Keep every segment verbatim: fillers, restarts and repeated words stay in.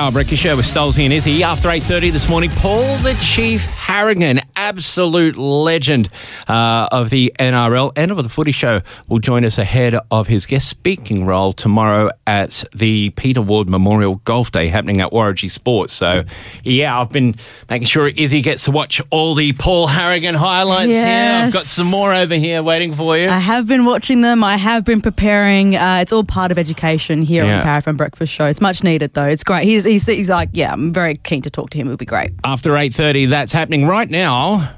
hour breakfast show with Stolzy and Izzy. After eight thirty this morning, Paul the Chief Harrigan, absolute legend uh, of the N R L and of the footy show, will join us ahead of his guest speaking role tomorrow at the Peter Ward Memorial Golf Day happening at Warragee Sports. So, yeah, I've been making sure Izzy gets to watch all the Paul Harrigan highlights yes. here. I've got some more over here waiting for you. I have been watching them. I have been preparing. Uh, it's all part of education here Yeah. on the Power F M Breakfast Show. It's much needed, though. It's great. He's, he's, he's like, yeah, I'm very keen to talk to him. It'll be great. After eight thirty, that's happening right now.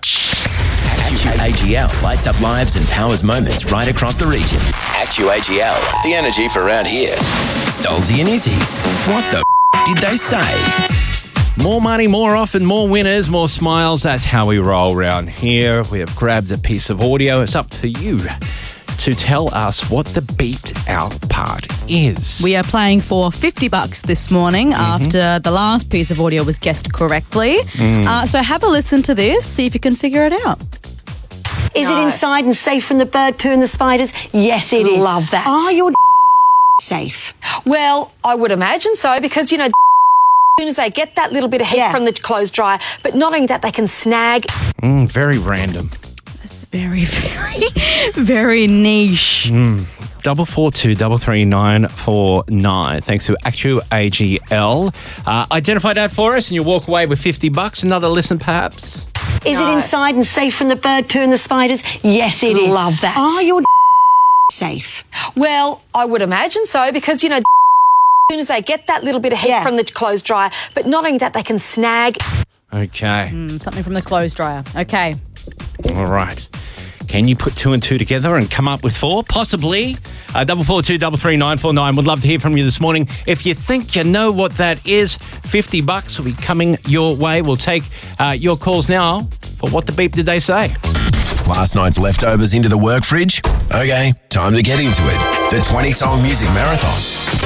A G L lights up lives and powers moments right across the region. Actu A G L, the energy for around here. Stolzy and Izzy's. What the f- did they say? More money, more often, more winners, more smiles. That's how we roll around here. We have grabbed a piece of audio. It's up to you to tell us what the beeped out part is. We are playing for fifty bucks this morning mm-hmm. after the last piece of audio was guessed correctly. Mm. Uh, so have a listen to this, see if you can figure it out. Is no. it inside and safe from the bird poo and the spiders? Yes, it is. Love that. Are your safe? Well, I would imagine so because, you know, as soon as they get that little bit of heat Yeah. from the clothes dryer, but not only that, they can snag. Mm, very random. That's very, very, very niche. Mm. Double four two double three nine four nine. Thanks to Actu A G L. Uh, identify that for us, and you'll walk away with fifty bucks. Another listen, perhaps. Is No. it inside and safe from the bird poo and the spiders? Yes, it is. Love that. Are your safe? Well, I would imagine so because, you know, as soon as they get that little bit of heat Yeah. from the clothes dryer, but not only that, they can snag. Okay. Mm, something from the clothes dryer. Okay. All right. Can you put two and two together and come up with four? Possibly. Uh, double four two double three nine four nine. Would love to hear from you this morning. If you think you know what that is, fifty bucks will be coming your way. We'll take uh, your calls now for What the Beep Did They Say? Last night's leftovers into the work fridge? Okay, time to get into it. The twenty song music marathon.